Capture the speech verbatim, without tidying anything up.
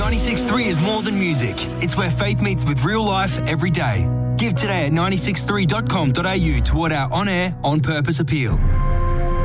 ninety-six point three is more than music. It's where faith meets with real life every day. Give today at nine six three dot com dot a u toward our on-air, on-purpose appeal.